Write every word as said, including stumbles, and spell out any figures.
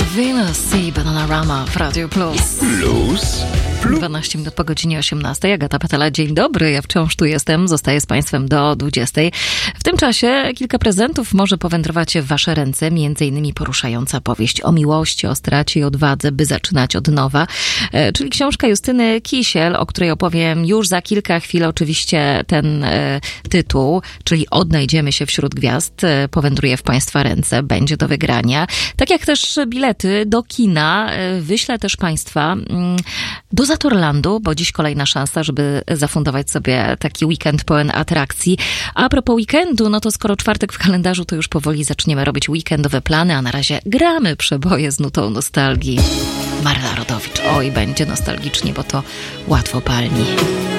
Venus i Bananarama w Radio Plus. Plus. dwanaście minut po godzinie osiemnastej. Agata Patela, dzień dobry. Ja wciąż tu jestem, zostaję z Państwem do dwudziestej. W tym czasie kilka prezentów może powędrować w Wasze ręce, między innymi poruszająca powieść o miłości, o stracie i odwadze, by zaczynać od nowa, e, czyli książka Justyny Kisiel, o której opowiem już za kilka chwil. Oczywiście ten e, tytuł, czyli Odnajdziemy się wśród gwiazd, e, powędruje w Państwa ręce, będzie do wygrania. Tak jak też bilety do kina, e, wyślę też Państwa mm, do Zatorlandu, bo dziś kolejna szansa, żeby zafundować sobie taki weekend pełen atrakcji. A propos weekendu, no to skoro czwartek w kalendarzu, to już powoli zaczniemy robić weekendowe plany, a na razie gramy przeboje z nutą nostalgii. Marla Rodowicz, oj, będzie nostalgicznie, bo to łatwo palni.